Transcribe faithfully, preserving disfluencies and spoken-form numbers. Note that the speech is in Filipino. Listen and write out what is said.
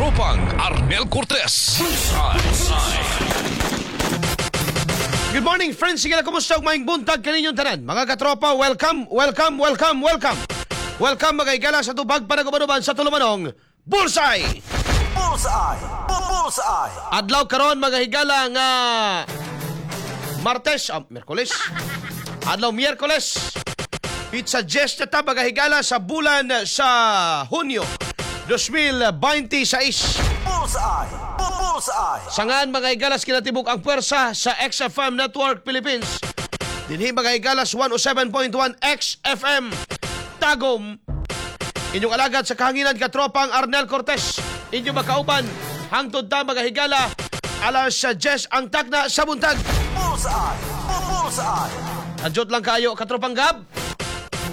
Katropang Arnel Cortez. Good morning, friends. Sige na, kumusta? Maing buntag kaninyong tanan. Mga katropa, welcome, welcome, welcome, welcome. Welcome mga igala sa tubag panagumanuman sa tulumanong Bullseye! Bullseye! Bullseye! Adlaw karon mga higala nga Martes, ah, Merkules. Adlaw Miyerkules. Pizza Gesta ta mga higala sa bulan sa Hunyo twenty twenty-six. Bullseye! Bullseye! Sangan mga higalas kinatibok ang pwersa sa X F M Network Philippines. Dinhi mga higalas one oh seven point one X F M Tagum. Inyong alagad sa kahanginan katropang Arnel Cortez. Inyong makauban hangtod ta mga higala alas sa Jess ang takna sa buntag. Bullseye! Bullseye! Adjot lang kayo katropang Gab.